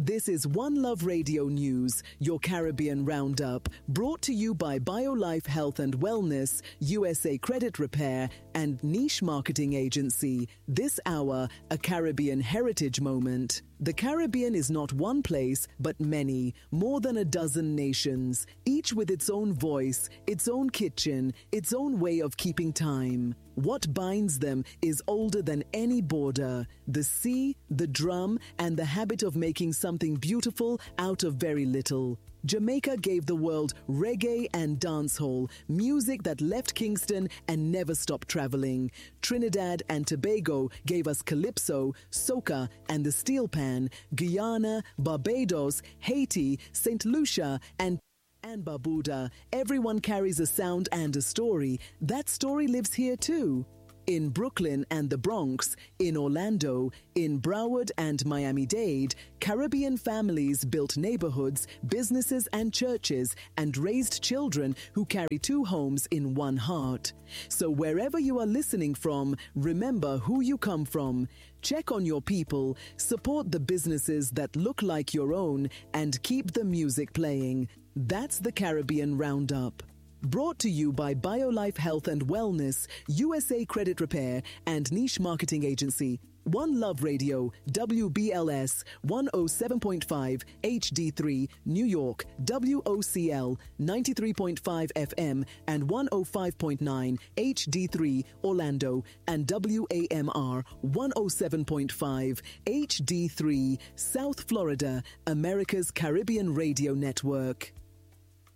This is One Love Radio News, your Caribbean Roundup, brought to you by BioLife Health and Wellness, USA Credit Repair, and Niche Marketing Agency. This hour, a Caribbean heritage moment. The Caribbean is not one place, but many, more than a dozen nations, each with its own voice, its own kitchen, its own way of keeping time. What binds them is older than any border: the sea, the drum, and the habit of making something beautiful out of very little. Jamaica gave the world reggae and dancehall, music that left Kingston and never stopped traveling. Trinidad and Tobago gave us calypso, soca, and the steel pan. Guyana, Barbados, Haiti, St. Lucia, and Barbuda. Everyone carries a sound and a story. That story lives here too. In Brooklyn and the Bronx, in Orlando, in Broward and Miami-Dade, Caribbean families built neighborhoods, businesses, and churches, and raised children who carry two homes in one heart. So wherever you are listening from, remember who you come from. Check on your people, support the businesses that look like your own, and keep the music playing. That's the Caribbean Roundup. Brought to you by BioLife Health and Wellness, USA Credit Repair, and Niche Marketing Agency. One Love Radio, WBLS 107.5 HD3, New York, WOCL 93.5 FM and 105.9 HD3, Orlando, and WAMR 107.5 HD3, South Florida, America's Caribbean Radio Network.